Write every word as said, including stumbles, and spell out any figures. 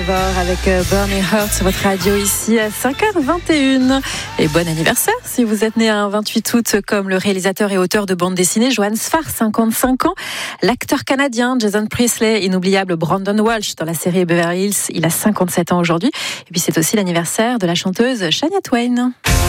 Avec Burning Heart sur votre radio ici à cinq heures vingt et une. Et bon anniversaire si vous êtes né un vingt-huit août comme le réalisateur et auteur de bande dessinée Johannes Farr, cinquante-cinq ans. L'acteur canadien Jason Priestley, inoubliable Brandon Walsh dans la série Beverly Hills, il a cinquante-sept ans aujourd'hui. Et puis c'est aussi l'anniversaire de la chanteuse Shania Twain.